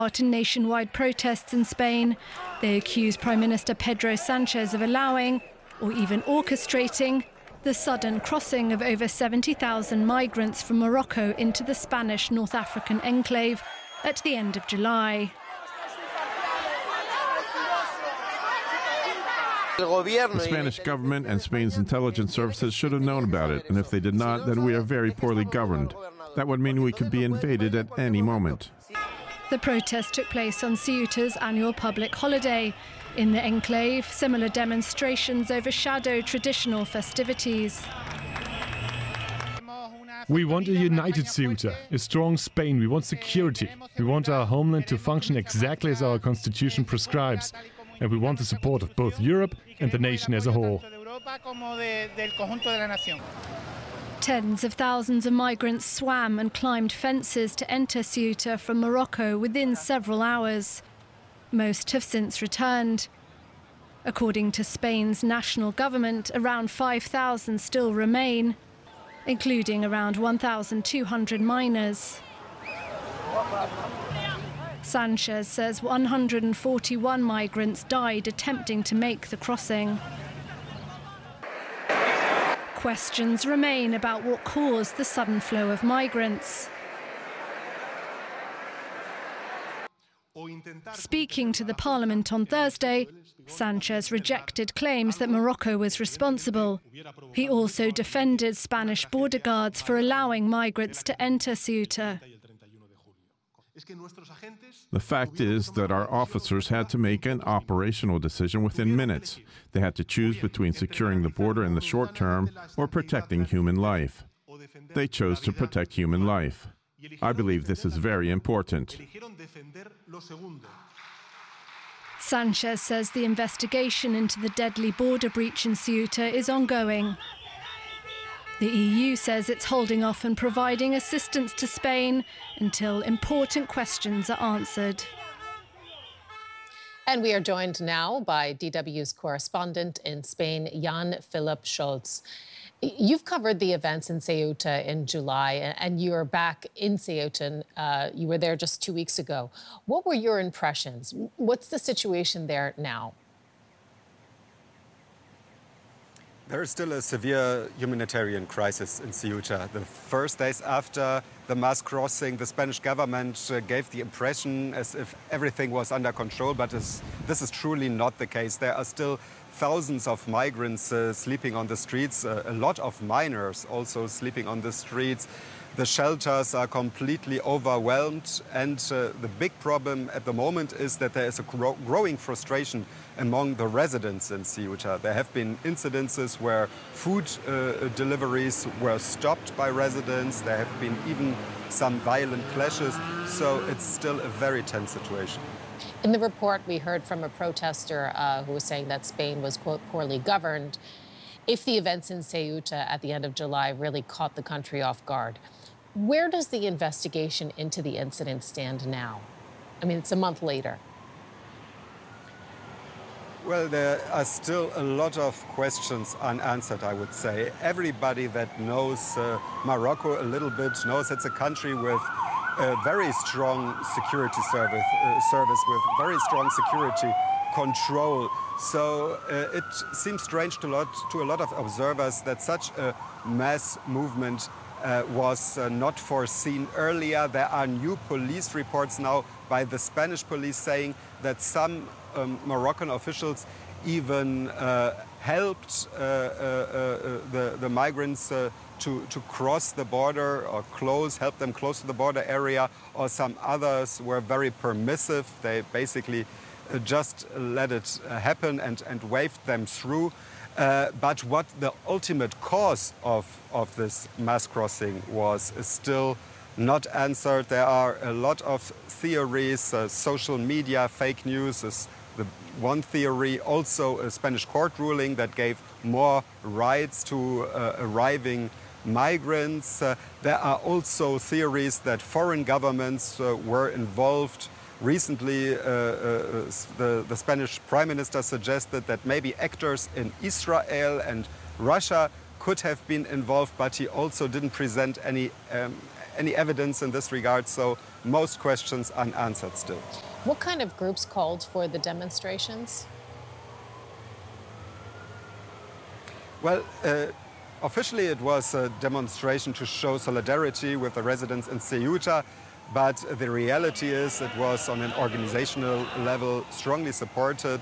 In nationwide protests in Spain. They accuse Prime Minister Pedro Sanchez of allowing, or even orchestrating, the sudden crossing of over 70,000 migrants from Morocco into the Spanish North African enclave at the end of July. The Spanish government and Spain's intelligence services should have known about it, and if they did not, then we are very poorly governed. That would mean we could be invaded at any moment. The protest took place on Ceuta's annual public holiday. In the enclave, similar demonstrations overshadow traditional festivities. We want a united Ceuta, a strong Spain. We want security. We want our homeland to function exactly as our constitution prescribes. And we want the support of both Europe and the nation as a whole. Tens of thousands of migrants swam and climbed fences to enter Ceuta from Morocco within several hours. Most have since returned. According to Spain's national government, around 5,000 still remain, including around 1,200 minors. Sanchez says 141 migrants died attempting to make the crossing. Questions remain about what caused the sudden flow of migrants. Speaking to the parliament on Thursday, Sanchez rejected claims that Morocco was responsible. He also defended Spanish border guards for allowing migrants to enter Ceuta. The fact is that our officers had to make an operational decision within minutes. They had to choose between securing the border in the short term or protecting human life. They chose to protect human life. I believe this is very important. Sanchez says the investigation into the deadly border breach in Ceuta is ongoing. The EU says it's holding off on providing assistance to Spain until important questions are answered. And we are joined now by DW's correspondent in Spain, Jan-Philipp Schulz. You've covered the events in Ceuta in July, and you are back in Ceuta. You were there just 2 weeks ago. What were your impressions? What's the situation there now? There is still a severe humanitarian crisis in Ceuta. The first days after the mass crossing, the Spanish government gave the impression as if everything was under control, but this is truly not the case. There are still thousands of migrants sleeping on the streets, a lot of minors also sleeping on the streets. The shelters are completely overwhelmed, and the big problem at the moment is that there is a growing frustration among the residents in Ceuta. There have been incidences where food deliveries were stopped by residents. There have been even some violent clashes, so it's still a very tense situation. In the report, we heard from a protester who was saying that Spain was, quote, poorly governed. If the events in Ceuta at the end of July really caught the country off guard, where does the investigation into the incident stand now? I mean, it's a month later. Well, there are still a lot of questions unanswered, I would say. Everybody that knows Morocco a little bit knows it's a country with a very strong security service with very strong security control. So it seems strange to a lot of observers that such a mass movement was not foreseen earlier. There are new police reports now by the Spanish police saying that some Moroccan officials even helped the migrants to cross the border or help them close to the border area, or some others were very permissive. They basically just let it happen and waved them through. But what the ultimate cause of this mass crossing was is still not answered. There are a lot of theories. Social media, fake news is the one theory. Also a Spanish court ruling that gave more rights to arriving migrants. There are also theories that foreign governments were involved. Recently, the Spanish Prime Minister suggested that maybe actors in Israel and Russia could have been involved, but he also didn't present any any evidence in this regard, so most questions unanswered still. What kind of groups called for the demonstrations? Well, officially it was a demonstration to show solidarity with the residents in Ceuta, but the reality is it was on an organizational level strongly supported